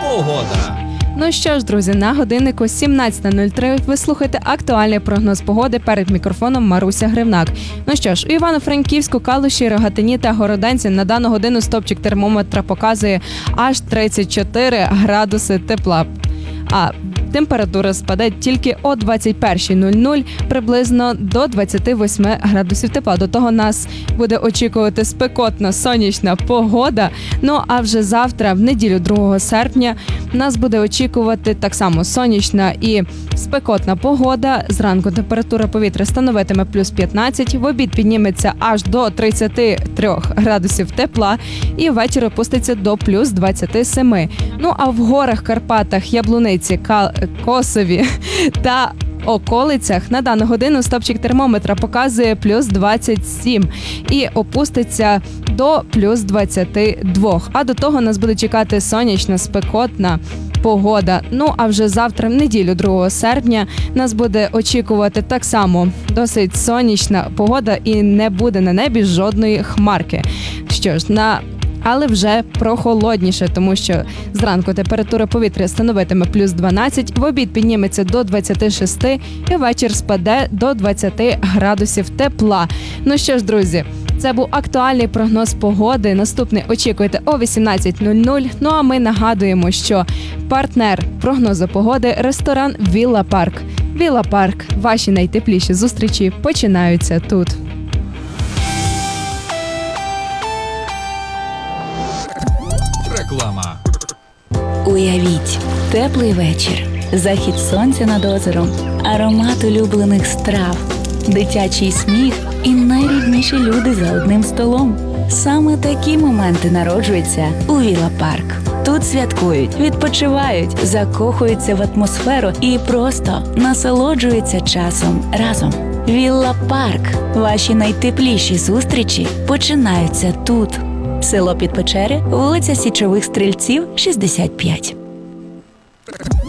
погода. Ну що ж, друзі, на годиннику 17:03 ви слухаєте актуальний прогноз погоди. Перед мікрофоном Маруся Гривнак. Ну що ж, у Івано-Франківську, Калуші, Рогатині та Городенці на дану годину стопчик термометра показує аж 34 градуси тепла. А температура спаде тільки о 21:00 приблизно до 28 градусів тепла. До того нас буде очікувати спекотна сонячна погода. Ну а вже завтра, в неділю 2 серпня, нас буде очікувати так само сонячна і спекотна погода. Зранку температура повітря становитиме плюс 15, в обід підніметься аж до 33 градусів тепла і ввечері опуститься до плюс 27. Ну а в горах, Карпатах, Яблуниці, Косові та околицях на дану годину стопчик термометра показує плюс 27 і опуститься до плюс 22. А до того нас буде чекати сонячна, спекотна погода. Ну, а вже завтра, в неділю 2 серпня, нас буде очікувати так само досить сонячна погода і не буде на небі жодної хмарки. Що ж, але вже прохолодніше, тому що зранку температура повітря становитиме плюс 12, в обід підніметься до 26 і вечір спаде до 20 градусів тепла. Ну що ж, друзі, це був актуальний прогноз погоди. Наступний очікуйте о 18:00. Ну а ми нагадуємо, що партнер прогнозу погоди – ресторан «Вілла Парк». «Вілла Парк» – ваші найтепліші зустрічі починаються тут. Реклама. Уявіть, теплий вечір, захід сонця над озером, аромат улюблених страв, дитячий сміх і найрідніші люди за одним столом. Саме такі моменти народжуються у Вілла Парк. Тут святкують, відпочивають, закохуються в атмосферу і просто насолоджуються часом разом. Вілла Парк. Ваші найтепліші зустрічі починаються тут. Село Підпечери, вулиця Січових Стрільців, 65.